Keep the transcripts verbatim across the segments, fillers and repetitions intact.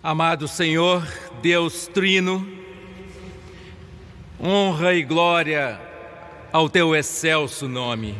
Amado Senhor, Deus Trino, honra e glória ao Teu excelso nome.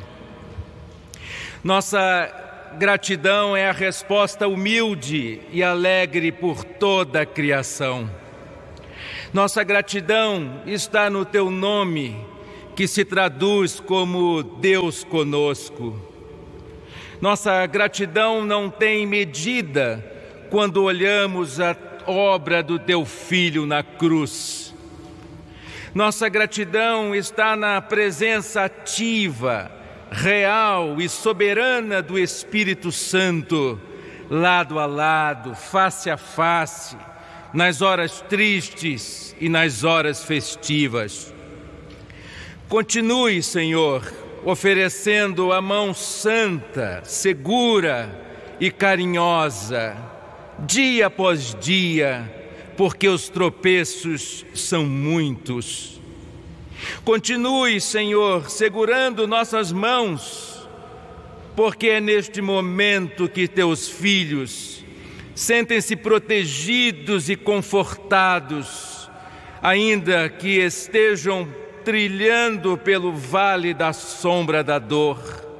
Nossa gratidão é a resposta humilde e alegre por toda a criação. Nossa gratidão está no Teu nome, que se traduz como Deus conosco. Nossa gratidão não tem medida quando olhamos a obra do Teu Filho na cruz. Nossa gratidão está na presença ativa, real e soberana do Espírito Santo, lado a lado, face a face, nas horas tristes e nas horas festivas. Continue, Senhor, oferecendo a mão santa, segura e carinhosa, dia após dia, porque os tropeços são muitos. Continue, Senhor, segurando nossas mãos, porque é neste momento que Teus filhos sentem-se protegidos e confortados, ainda que estejam trilhando pelo vale da sombra da dor.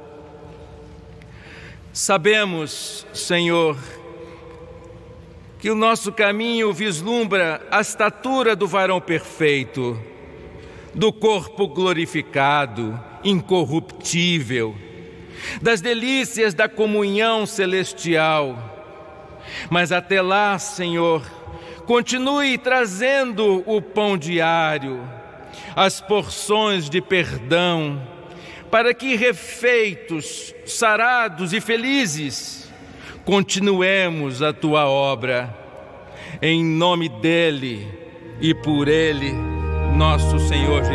Sabemos, Senhor, que o nosso caminho vislumbra a estatura do varão perfeito, do corpo glorificado, incorruptível, das delícias da comunhão celestial. Mas até lá, Senhor, continue trazendo o pão diário, as porções de perdão, para que, refeitos, sarados e felizes, continuemos a Tua obra, em nome dEle e por Ele, nosso Senhor Jesus.